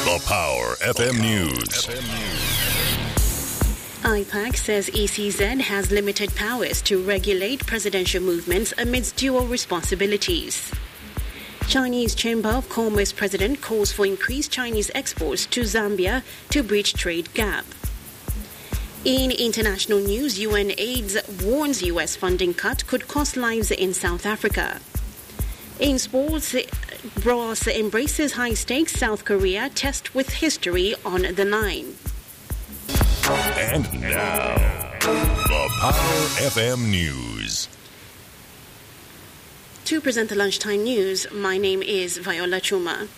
The Power FM News. IPAC says ECZ has limited powers to regulate presidential movements amidst dual responsibilities. Chinese Chamber of Commerce president calls for increased Chinese exports to Zambia to bridge trade gap. In international news, UNAIDS warns US funding cut could cost lives in South Africa. In sports, Ross embraces high-stakes South Korea test with history on the line. And now, the Power FM News. To present the lunchtime news, my name is Viola Chuma.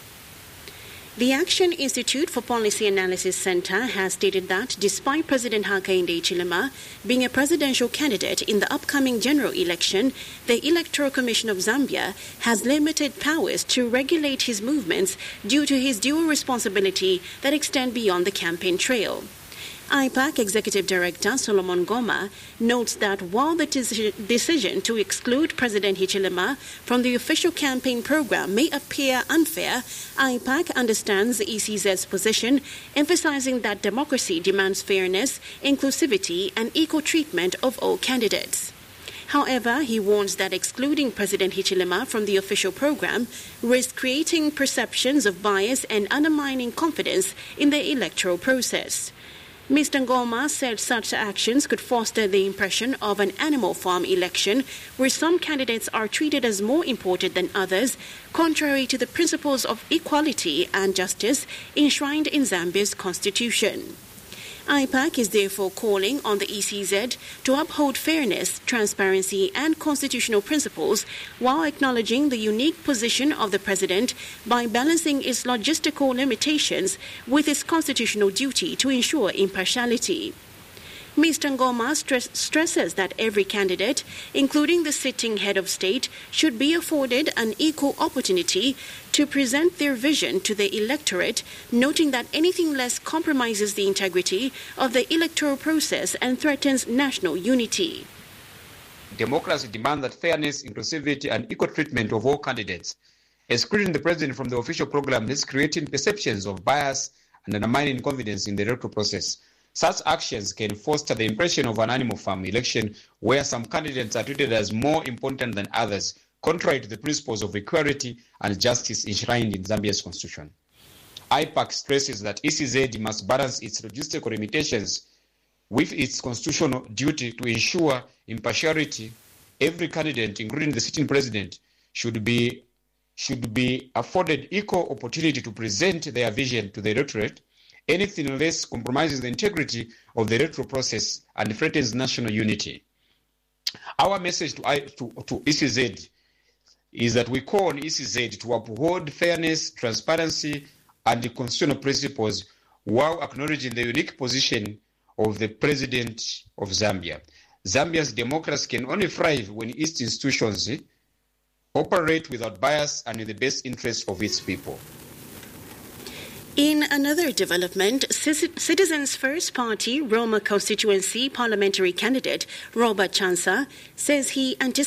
The Action Institute for Policy Analysis Center has stated that despite President Hakainde Hichilema being a presidential candidate in the upcoming general election, the Electoral Commission of Zambia has limited powers to regulate his movements due to his dual responsibility that extend beyond the campaign trail. IPAC Executive Director Solomon Goma notes that while the decision to exclude President Hichilema from the official campaign program may appear unfair, IPAC understands the ECZ's position, emphasizing that democracy demands fairness, inclusivity, and equal treatment of all candidates. However, he warns that excluding President Hichilema from the official program risks creating perceptions of bias and undermining confidence in the electoral process. Mr. Ngoma said such actions could foster the impression of an animal farm election where some candidates are treated as more important than others, contrary to the principles of equality and justice enshrined in Zambia's constitution. IPAC is therefore calling on the ECZ to uphold fairness, transparency and constitutional principles while acknowledging the unique position of the president by balancing its logistical limitations with its constitutional duty to ensure impartiality. Mr. Ngoma stresses that every candidate, including the sitting head of state, should be afforded an equal opportunity to present their vision to the electorate, noting that anything less compromises the integrity of the electoral process and threatens national unity. Democracy demands that fairness, inclusivity, and equal treatment of all candidates. Excluding the president from the official program is creating perceptions of bias and undermining confidence in the electoral process. Such actions can foster the impression of an animal farm election where some candidates are treated as more important than others, contrary to the principles of equality and justice enshrined in Zambia's constitution. IPAC stresses that ECZ must balance its logistical limitations with its constitutional duty to ensure impartiality. Every candidate, including the sitting president, should be afforded equal opportunity to present their vision to the electorate. Anything less compromises the integrity of the electoral process and threatens national unity. Our message to ECZ is that we call on ECZ to uphold fairness, transparency, and the constitutional principles while acknowledging the unique position of the President of Zambia. Zambia's democracy can only thrive when its institutions operate without bias and in the best interest of its people. In another development, Citizens First Party Roma constituency parliamentary candidate Robert Chansa says he anticipates